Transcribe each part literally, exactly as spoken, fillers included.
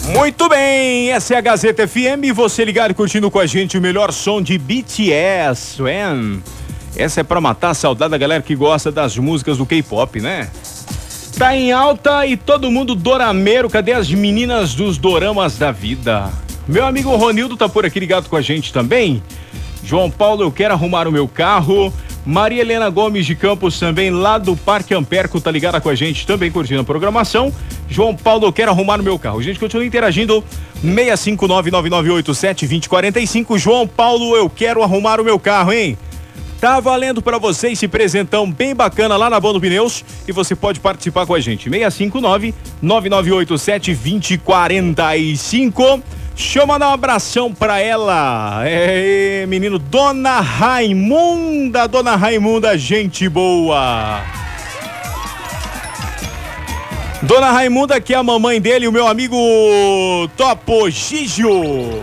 Muito bem, essa é a Gazeta F M, você ligado e curtindo com a gente o melhor som de B T S, When. Essa é pra matar a saudade da galera que gosta das músicas do K-pop, né? Tá em alta e todo mundo dorameiro, cadê as meninas dos doramas da vida? Meu amigo Ronildo tá por aqui ligado com a gente também. João Paulo, eu quero arrumar o meu carro. Maria Helena Gomes de Campos também lá do Parque Amperco tá ligada com a gente também curtindo a programação. João Paulo, eu quero arrumar o meu carro. Gente, continua interagindo. seis cinco nove nove nove oito sete dois zero quatro cinco. João Paulo, eu quero arrumar o meu carro, hein? Tá valendo pra vocês esse presentão bem bacana lá na Bono Pneus e você pode participar com a gente. seis cinco nove nove nove oito sete dois zero quatro cinco. Deixa eu mandar um abração pra ela. É, menino, Dona Raimunda, Dona Raimunda, gente boa. Dona Raimunda, que é a mamãe dele, o meu amigo Topo Gigio.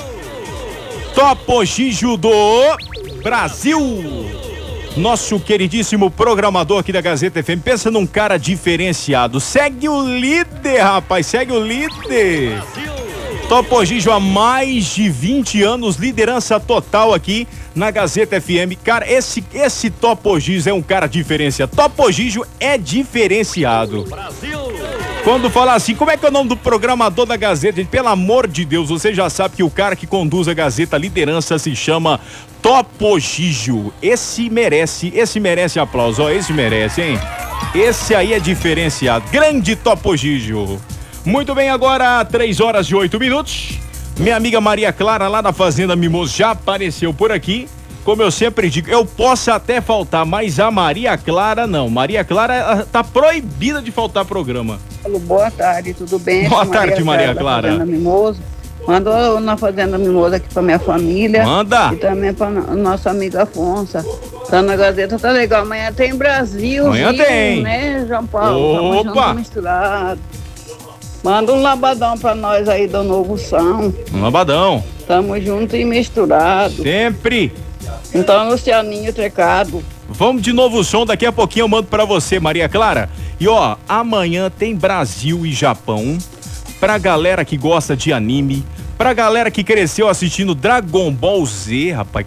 Topo Gigio do Brasil. Nosso queridíssimo programador aqui da Gazeta F M. Pensa num cara diferenciado. Segue o líder, rapaz, segue o líder. Topo Gigio há mais de vinte anos, liderança total aqui na Gazeta F M. Cara, esse, esse Topo Gigio é um cara diferenciado. Topo Gigio é diferenciado. Brasil. Quando falar assim, como é que é o nome do programador da Gazeta? Gente, pelo amor de Deus, você já sabe que o cara que conduz a Gazeta a liderança se chama Topo Gigio. Esse merece, esse merece aplauso, ó, esse merece, hein? Esse aí é diferenciado. Grande Topo Gigio. Muito bem, agora três horas e oito minutos. Minha amiga Maria Clara, lá da Fazenda Mimoso, já apareceu por aqui. Como eu sempre digo, eu posso até faltar, mas a Maria Clara não. Maria Clara tá proibida de faltar programa. Boa tarde, tudo bem? Boa tarde, Maria Clara. Fazenda Mimoso. Manda na Fazenda Mimoso aqui pra minha família. Manda. E também pra nossa amiga Afonso. Tá na Gazeta, tá legal. Amanhã tem Brasil. Amanhã Rio, tem. Né, João Paulo? Opa. Tamo misturado. Manda um labadão pra nós aí do Novo São. Um labadão. Tamo junto e misturado. Sempre. Então, Lucianinho Trecado. Vamos de novo som, daqui a pouquinho eu mando pra você, Maria Clara. E ó, amanhã tem Brasil e Japão. Pra galera que gosta de anime. Pra galera que cresceu assistindo Dragon Ball Z, rapaz.